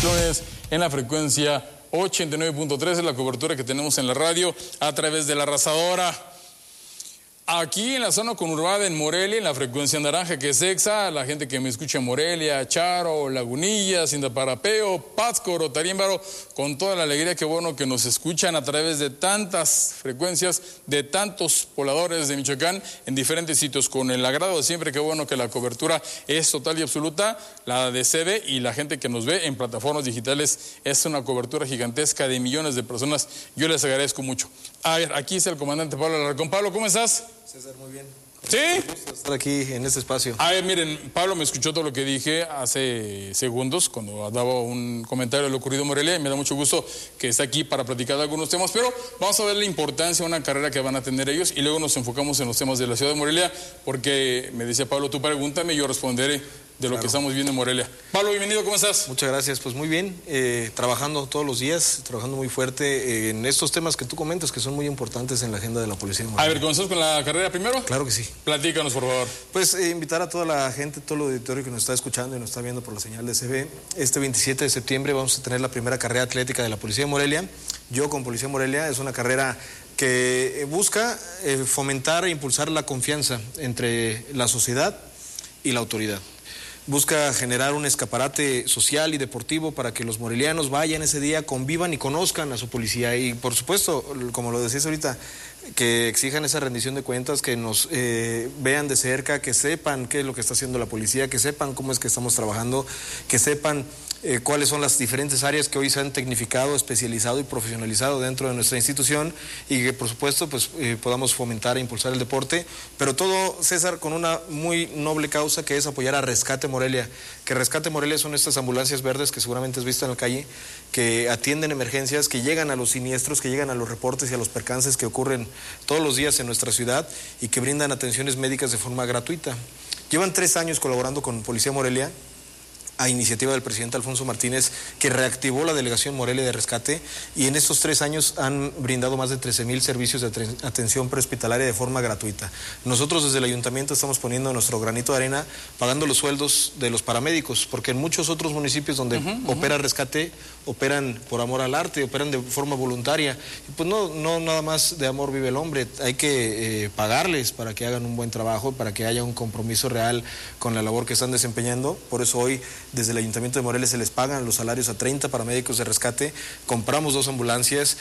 lunes en la frecuencia 89.3 es la cobertura que tenemos en la radio a través de La Arrasadora. Aquí en la zona conurbada en Morelia, en la frecuencia naranja, que es EXA, la gente que me escucha en Morelia, Charo, Lagunilla, Cindaparapeo, Pátzcuaro, Tarímbaro, con toda la alegría, qué bueno que nos escuchan a través de tantas frecuencias, de tantos pobladores de Michoacán, en diferentes sitios, con el agrado de siempre, qué bueno que la cobertura es total y absoluta, la de sede y la gente que nos ve en plataformas digitales, es una cobertura gigantesca de millones de personas, yo les agradezco mucho. A ver, aquí está el comandante Pablo Alarcón. Pablo, ¿cómo estás? César, muy bien. ¿Sí? Un gusto estar aquí en este espacio. A ver, miren, Pablo me escuchó todo lo que dije hace segundos cuando daba un comentario de lo ocurrido en Morelia y me da mucho gusto que esté aquí para platicar de algunos temas, pero vamos a ver la importancia de una carrera que van a tener ellos y luego nos enfocamos en los temas de la ciudad de Morelia porque me decía Pablo, tú pregúntame y yo responderé de lo que estamos viendo en Morelia. Pablo, bienvenido, ¿cómo estás? Muchas gracias, pues muy bien, trabajando todos los días, trabajando muy fuerte en estos temas que tú comentas que son muy importantes en la agenda de la Policía de Morelia. A ver, ¿comenzamos con la carrera primero? Claro que sí. Platícanos, por favor. Pues invitar a toda la gente, todo el auditorio que nos está escuchando y nos está viendo por la señal de CB. Este 27 de septiembre vamos a tener la primera carrera atlética de la Policía de Morelia. Yo con Policía de Morelia, es una carrera que busca fomentar e impulsar la confianza entre la sociedad y la autoridad. Busca generar un escaparate social y deportivo para que los morelianos vayan ese día, convivan y conozcan a su policía. Y por supuesto, como lo decías ahorita, que exijan esa rendición de cuentas, que nos vean de cerca, que sepan qué es lo que está haciendo la policía, que sepan cómo es que estamos trabajando, que sepan cuáles son las diferentes áreas que hoy se han tecnificado, especializado y profesionalizado dentro de nuestra institución y que por supuesto pues podamos fomentar e impulsar el deporte, pero todo, César, con una muy noble causa que es apoyar a Rescate Morelia, que Rescate Morelia son estas ambulancias verdes que seguramente has visto en la calle, que atienden emergencias, que llegan a los siniestros, que llegan a los reportes y a los percances que ocurren todos los días en nuestra ciudad y que brindan atenciones médicas de forma gratuita. Llevan 3 años colaborando con Policía Morelia, a iniciativa del presidente Alfonso Martínez, que reactivó la delegación Morelia de Rescate, y en estos 3 años han brindado más de 13,000 servicios de atención prehospitalaria de forma gratuita. Nosotros desde el ayuntamiento estamos poniendo nuestro granito de arena, pagando los sueldos de los paramédicos, porque en muchos otros municipios donde opera Rescate, operan por amor al arte, operan de forma voluntaria, y pues no nada más de amor vive el hombre, hay que pagarles para que hagan un buen trabajo, para que haya un compromiso real con la labor que están desempeñando. Por eso hoy desde el Ayuntamiento de Morelia se les pagan los salarios a 30 paramédicos de rescate, compramos 2 ambulancias,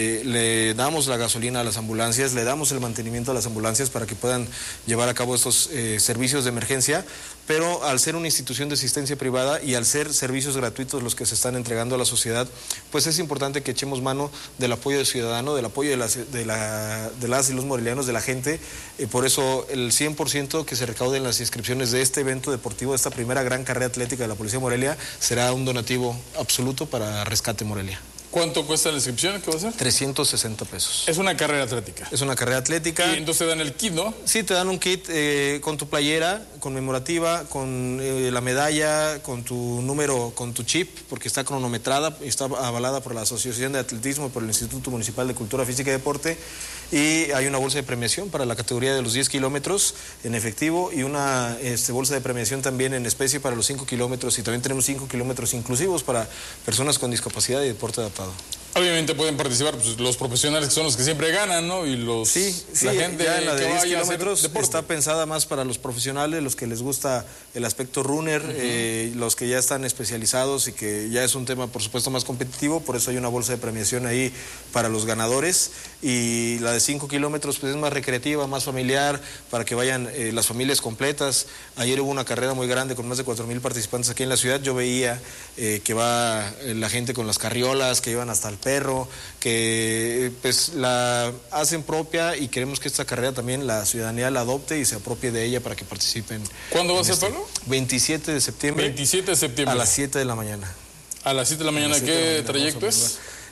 le damos la gasolina a las ambulancias, le damos el mantenimiento a las ambulancias para que puedan llevar a cabo estos servicios de emergencia, pero al ser una institución de asistencia privada y al ser servicios gratuitos los que se están entregando a la sociedad, pues es importante que echemos mano del apoyo del ciudadano, del apoyo de las y los morelianos, de la gente. Por eso el 100% que se recaude en las inscripciones de este evento deportivo, de esta primera gran carrera atlética de la Policía de Morelia, será un donativo absoluto para Rescate Morelia. ¿Cuánto cuesta la inscripción? ¿Qué va a ser? 360 pesos. Es una carrera atlética. Es una carrera atlética. Y entonces te dan el kit, ¿no? Sí, te dan un kit con tu playera conmemorativa, con la medalla, con tu número, con tu chip, porque está cronometrada, está avalada por la Asociación de Atletismo, por el Instituto Municipal de Cultura Física y Deporte, y hay una bolsa de premiación para la categoría de los 10 kilómetros en efectivo y una bolsa de premiación también en especie para los 5 kilómetros, y también tenemos 5 kilómetros inclusivos para personas con discapacidad y deporte adaptado. Obviamente pueden participar pues, los profesionales que son los que siempre ganan, ¿no? Y la gente ya en la de 10 vaya kilómetros está pensada más para los profesionales, los que les gusta el aspecto runner, los que ya están especializados y que ya es un tema, por supuesto, más competitivo. Por eso hay una bolsa de premiación ahí para los ganadores. Y la de 5 kilómetros pues es más recreativa, más familiar, para que vayan las familias completas. Ayer hubo una carrera muy grande con más de 4,000 participantes aquí en la ciudad. Yo veía que va la gente con las carriolas, que iban hasta el perro, que pues la hacen propia, y queremos que esta carrera también la ciudadanía la adopte y se apropie de ella para que participen. ¿Cuándo va a ser, Pablo? 27 de septiembre. 27 de septiembre. A las 7 de la mañana. A las 7 de la mañana, ¿qué trayecto es?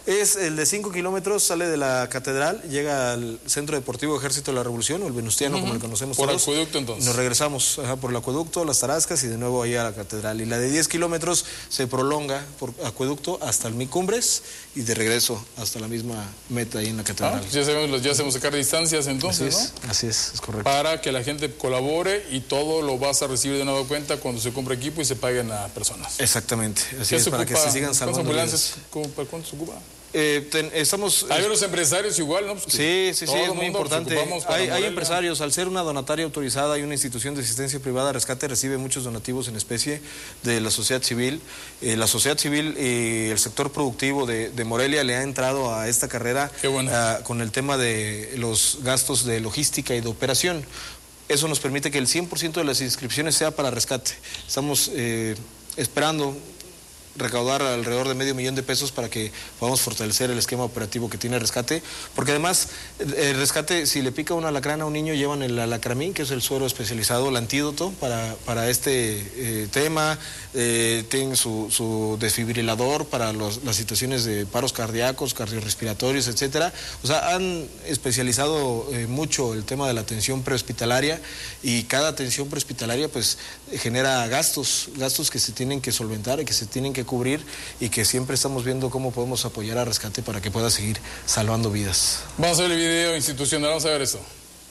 Es el de 5 kilómetros, sale de la catedral, llega al Centro Deportivo Ejército de la Revolución, o el Venustiano, como le conocemos por todos. Por acueducto, entonces. Nos regresamos por el acueducto, las Tarascas y de nuevo ahí a la catedral. Y la de 10 kilómetros se prolonga por acueducto hasta el Micumbres y de regreso hasta la misma meta ahí en la catedral. Pues ya sabemos sacar distancias entonces, Así es correcto. Para que la gente colabore y todo lo vas a recibir de nueva cuenta cuando se compre equipo y se paguen a personas. Exactamente, así es, para que se sigan salvando ambulancias, ¿cuánto se ocupa? Estamos... Hay los empresarios igual, ¿no? Pues sí, es muy importante. Hay empresarios, al ser una donataria autorizada y una institución de asistencia privada, Rescate recibe muchos donativos en especie de la sociedad civil. La sociedad civil y el sector productivo de Morelia le ha entrado a esta carrera con el tema de los gastos de logística y de operación. Eso nos permite que el 100% de las inscripciones sea para Rescate. Estamos esperando recaudar alrededor de $500,000 para que podamos fortalecer el esquema operativo que tiene Rescate, porque además el Rescate, si le pica un alacrán a un niño, llevan el alacramín, que es el suero especializado, el antídoto para este tema, tienen su desfibrilador para las situaciones de paros cardíacos, cardiorrespiratorios, etcétera. O sea, han especializado mucho el tema de la atención prehospitalaria, y cada atención prehospitalaria pues genera gastos que se tienen que solventar y que se tienen que cubrir, y que siempre estamos viendo cómo podemos apoyar a Rescate para que pueda seguir salvando vidas. Vamos a ver el video institucional, vamos a ver esto.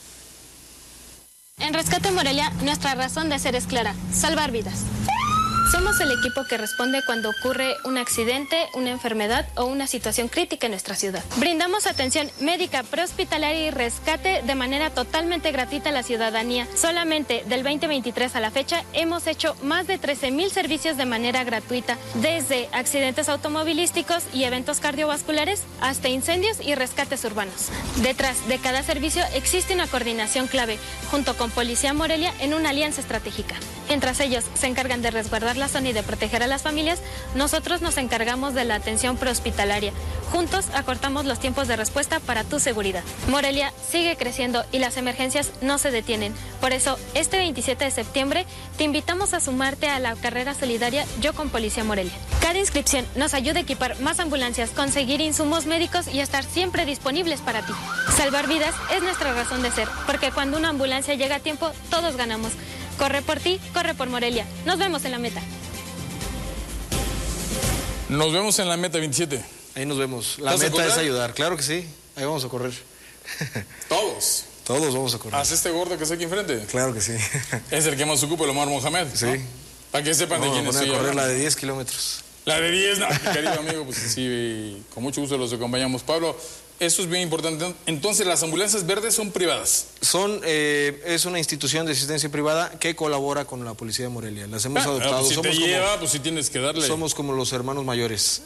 En Rescate Morelia, nuestra razón de ser es clara: salvar vidas. Somos el equipo que responde cuando ocurre un accidente, una enfermedad o una situación crítica en nuestra ciudad. Brindamos atención médica, prehospitalaria y rescate de manera totalmente gratuita a la ciudadanía. Solamente del 2023 a la fecha hemos hecho más de 13,000 servicios de manera gratuita, desde accidentes automovilísticos y eventos cardiovasculares hasta incendios y rescates urbanos. Detrás de cada servicio existe una coordinación clave, junto con Policía Morelia, en una alianza estratégica. Mientras ellos se encargan de resguardar la zona y de proteger a las familias, nosotros nos encargamos de la atención prehospitalaria. Juntos acortamos los tiempos de respuesta para tu seguridad. Morelia sigue creciendo y las emergencias no se detienen. Por eso, este 27 de septiembre te invitamos a sumarte a la carrera solidaria Yo con Policía Morelia. Cada inscripción nos ayuda a equipar más ambulancias, conseguir insumos médicos y estar siempre disponibles para ti. Salvar vidas es nuestra razón de ser, porque cuando una ambulancia llega a tiempo, todos ganamos. Corre por ti, corre por Morelia. Nos vemos en la meta. Nos vemos en la meta 27. Ahí nos vemos. La meta es ayudar, claro que sí. Ahí vamos a correr. ¿Todos? Todos vamos a correr. ¿Haz este gordo que está aquí enfrente? Claro que sí. Es el que más ocupa, el Omar Mohamed. Sí. ¿No? Para que sepan de quién estoy hablando. Correr la de 10 kilómetros. La de 10, no, querido amigo, pues sí, con mucho gusto los acompañamos. Pablo, eso es bien importante. Entonces, las ambulancias verdes son privadas. Es una institución de asistencia privada que colabora con la Policía de Morelia. Las hemos adoptado. Pues si somos te lleva, pues sí tienes que darle. Somos como los hermanos mayores.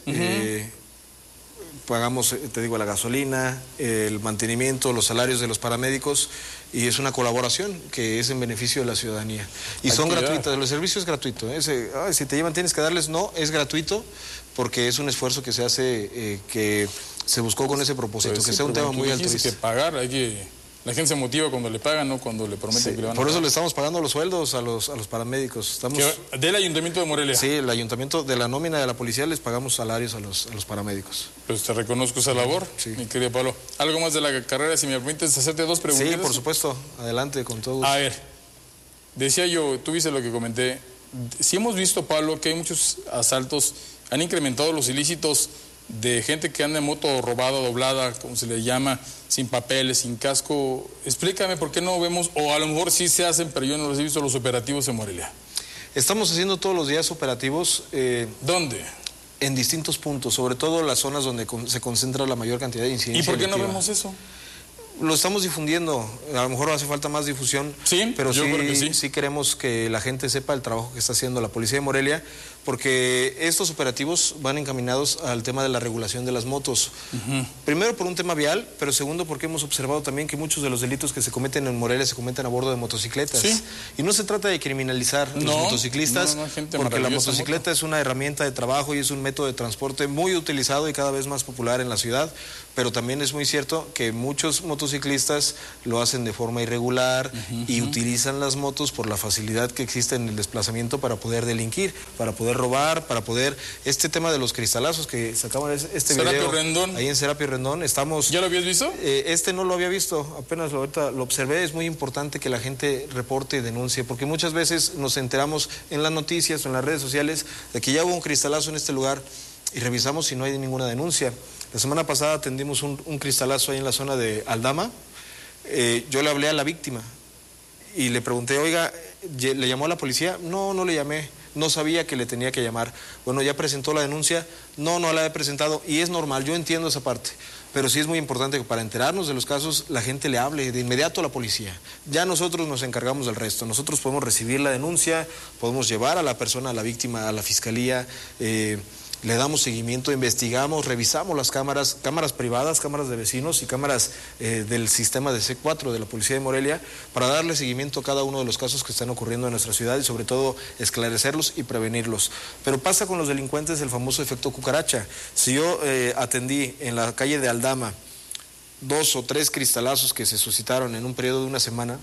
Pagamos, te digo, la gasolina, el mantenimiento, los salarios de los paramédicos, y es una colaboración que es en beneficio de la ciudadanía. Y son gratuitas, el servicio es gratuito. Si te llevan tienes que darles, no, es gratuito, porque es un esfuerzo que se hace, que se buscó con ese propósito, pues que sea un tema muy altruista. Hay que pagar, la gente se motiva cuando le pagan, no cuando le prometen que le van a pagar. Por eso le estamos pagando los sueldos a los paramédicos. ¿Del Ayuntamiento de Morelia? Sí, el Ayuntamiento, de la nómina de la policía les pagamos salarios a los paramédicos. Pues te reconozco esa labor, mi querido Pablo. ¿Algo más de la carrera, si me permites hacerte dos preguntas? Sí, por supuesto. Adelante, con todo gusto. A ver, decía yo, tú viste lo que comenté. Si hemos visto, Pablo, que hay muchos asaltos, han incrementado los ilícitos de gente que anda en moto robada, doblada, como se le llama, sin papeles, sin casco. Explícame por qué no vemos, o a lo mejor sí se hacen, pero yo no los he visto, los operativos en Morelia. Estamos haciendo todos los días operativos. ¿Dónde? En distintos puntos, sobre todo las zonas donde se concentra la mayor cantidad de incidencia. ¿Y por qué delictiva. no vemos eso? Lo estamos difundiendo, a lo mejor hace falta más difusión, sí, pero yo creo que sí queremos que la gente sepa el trabajo que está haciendo la Policía de Morelia, porque estos operativos van encaminados al tema de la regulación de las motos. Primero por un tema vial, pero segundo porque hemos observado también que muchos de los delitos que se cometen en Morelia se cometen a bordo de motocicletas. ¿Sí? Y no se trata de criminalizar los motociclistas, porque la motocicleta es una herramienta de trabajo y es un método de transporte muy utilizado y cada vez más popular en la ciudad, pero también es muy cierto que muchos motociclistas motociclistas lo hacen de forma irregular y utilizan las motos por la facilidad que existe en el desplazamiento para poder delinquir, para poder robar, para poder... Este tema de los cristalazos que sacaban este Serapio video Rendón. ahí en Serapio Rendón, estamos... ¿Ya lo habías visto? Este no lo había visto, apenas ahorita lo observé. Es muy importante que la gente reporte y denuncie, porque muchas veces nos enteramos en las noticias o en las redes sociales de que ya hubo un cristalazo en este lugar y revisamos si no hay ninguna denuncia. La semana pasada atendimos un cristalazo ahí en la zona de Aldama. Yo le hablé a la víctima y le pregunté, oiga, ¿le llamó a la policía? No, no le llamé, no sabía que le tenía que llamar. Bueno, ¿ya presentó la denuncia? No, no la he presentado, y es normal, yo entiendo esa parte. Pero sí es muy importante que para enterarnos de los casos la gente le hable de inmediato a la policía. Ya nosotros nos encargamos del resto. Nosotros podemos recibir la denuncia, podemos llevar a la persona, a la víctima, a la fiscalía, le damos seguimiento, investigamos, revisamos las cámaras privadas, cámaras de vecinos y cámaras del sistema de C4 de la Policía de Morelia, para darle seguimiento a cada uno de los casos que están ocurriendo en nuestra ciudad y sobre todo esclarecerlos y prevenirlos. Pero pasa con los delincuentes el famoso efecto cucaracha. Si yo atendí en la calle de Aldama 2 o 3 cristalazos que se suscitaron en un periodo de una semana,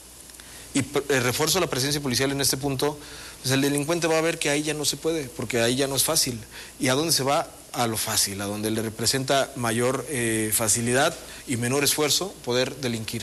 y refuerzo la presencia policial en este punto, pues el delincuente va a ver que ahí ya no se puede, porque ahí ya no es fácil. ¿Y a dónde se va? A lo fácil, a donde le representa mayor facilidad y menor esfuerzo poder delinquir,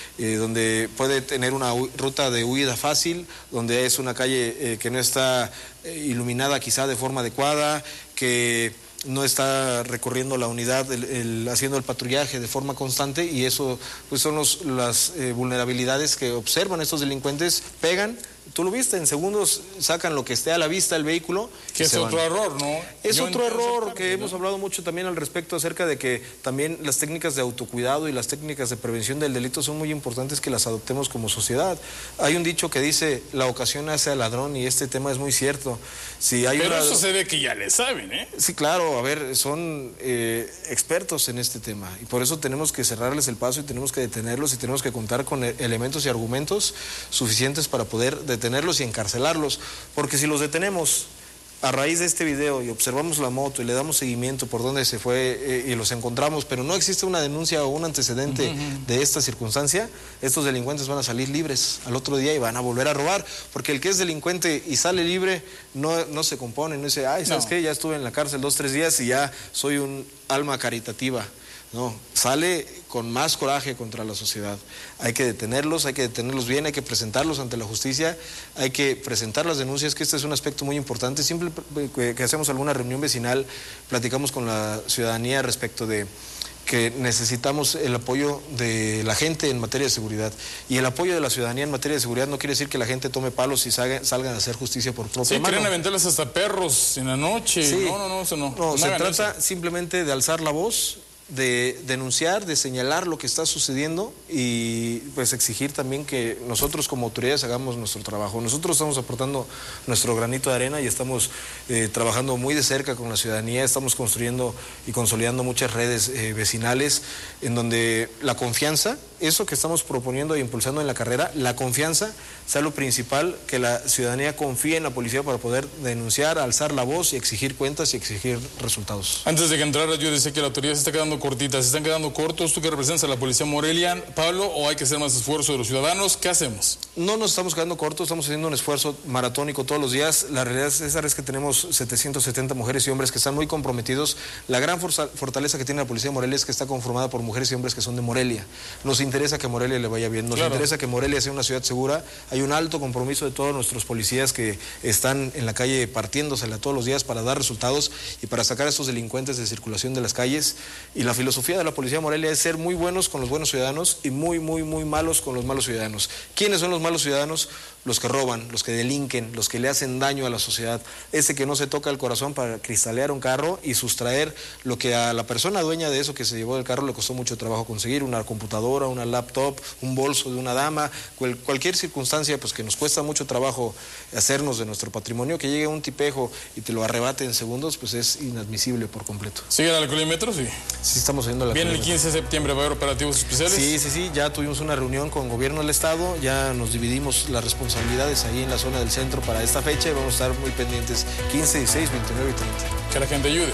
donde puede tener una ruta de huida fácil, donde es una calle que no está iluminada quizá de forma adecuada, que no está recorriendo la unidad, haciendo el patrullaje de forma constante, y eso pues son las vulnerabilidades que observan estos delincuentes. Pegan, tú lo viste, en segundos sacan lo que esté a la vista el vehículo. Que es otro error, ¿no? Es otro error que hemos hablado mucho también al respecto, acerca de que también las técnicas de autocuidado y las técnicas de prevención del delito son muy importantes que las adoptemos como sociedad. Hay un dicho que dice, la ocasión hace al ladrón, y este tema es muy cierto. Si hay Pero eso se ve que ya le saben, ¿eh? Sí, claro, a ver, son expertos en este tema, y por eso tenemos que cerrarles el paso y tenemos que detenerlos y tenemos que contar con elementos y argumentos suficientes para poder detenerlos y encarcelarlos, porque si los detenemos a raíz de este video y observamos la moto y le damos seguimiento por dónde se fue y los encontramos, pero no existe una denuncia o un antecedente de esta circunstancia, estos delincuentes van a salir libres al otro día y van a volver a robar, porque el que es delincuente y sale libre no se compone, no dice, ay, ¿sabes qué? Ya estuve en la cárcel 2, 3 días y ya soy un alma caritativa. No, sale con más coraje contra la sociedad. Hay que detenerlos bien, hay que presentarlos ante la justicia, hay que presentar las denuncias, que este es un aspecto muy importante. Siempre que hacemos alguna reunión vecinal, platicamos con la ciudadanía respecto de que necesitamos el apoyo de la gente en materia de seguridad. Y el apoyo de la ciudadanía en materia de seguridad no quiere decir que la gente tome palos y salgan a hacer justicia por propia mano. Quieren aventarles hasta perros en la noche. Sí. No, eso no. No, se trata simplemente de alzar la voz, de denunciar, de señalar lo que está sucediendo y pues exigir también que nosotros como autoridades hagamos nuestro trabajo. Nosotros estamos aportando nuestro granito de arena y estamos trabajando muy de cerca con la ciudadanía, estamos construyendo y consolidando muchas redes vecinales en donde la confianza, eso que estamos proponiendo e impulsando en la carrera, la confianza sea lo principal, que la ciudadanía confíe en la policía para poder denunciar, alzar la voz y exigir cuentas y exigir resultados. Antes de que entrara yo decía que la autoridad se está quedando cortita, se están quedando cortos. ¿Tú que representas a la Policía Morelia, Pablo, o hay que hacer más esfuerzo de los ciudadanos? ¿Qué hacemos? No nos estamos quedando cortos, estamos haciendo un esfuerzo maratónico todos los días. La realidad es que tenemos 770 mujeres y hombres que están muy comprometidos. La gran fortaleza que tiene la Policía de Morelia es que está conformada por mujeres y hombres que son de Morelia. Nos interesa que Morelia le vaya bien, nos interesa que Morelia sea una ciudad segura. Hay un alto compromiso de todos nuestros policías que están en la calle partiéndosela todos los días para dar resultados y para sacar a estos delincuentes de circulación de las calles. Y la filosofía de la Policía de Morelia es ser muy buenos con los buenos ciudadanos y muy malos con los malos ciudadanos. ¿Quiénes son los malos ciudadanos? Los que roban, los que delinquen, los que le hacen daño a la sociedad. Ese que no se toca el corazón para cristalear un carro y sustraer lo que a la persona dueña de eso que se llevó del carro le costó mucho trabajo conseguir, una computadora, una laptop, un bolso de una dama, cualquier circunstancia pues que nos cuesta mucho trabajo hacernos de nuestro patrimonio, que llegue un tipejo y te lo arrebate en segundos, pues es inadmisible por completo. ¿Sigue el alcoholímetro? Sí. Sí, estamos haciendo la. Viene el 15 de septiembre, ¿va a haber operativos especiales? Sí, ya tuvimos una reunión con gobierno del estado, ya nos dividimos las responsabilidades ahí en la zona del centro para esta fecha y vamos a estar muy pendientes 15, 16, 29 y 30. Que la gente ayude.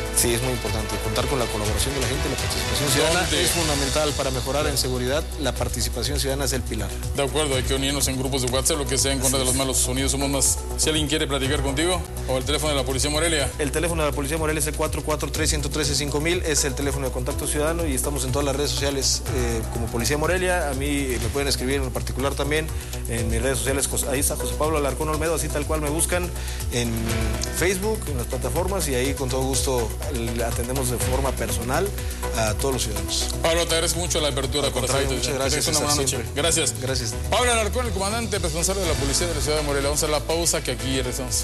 Sí, es muy importante. Contar con la colaboración de la gente, la participación ciudadana es fundamental para mejorar en seguridad. La participación ciudadana es el pilar. De acuerdo, hay que unirnos en grupos de WhatsApp, lo que sea en contra de los malos sonidos. Somos más. Si alguien quiere platicar contigo, o el teléfono de la Policía Morelia. El teléfono de la Policía Morelia es el 443-113-5000, es el teléfono de contacto ciudadano y estamos en todas las redes sociales como Policía Morelia. A mí me pueden escribir en particular también en mis redes sociales. Ahí está José Pablo Alarcón Olmedo, así tal cual me buscan en Facebook, en las plataformas, y ahí con todo gusto atendemos de forma personal a todos los ciudadanos. Pablo, te agradezco mucho la apertura. Muchas gracias. Una buena noche. Gracias. Gracias. Pablo Alarcón, el comandante responsable de la Policía de la Ciudad de Morelia. Vamos a la pausa que aquí regresamos.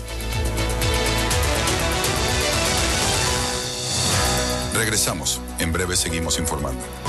Regresamos. En breve seguimos informando.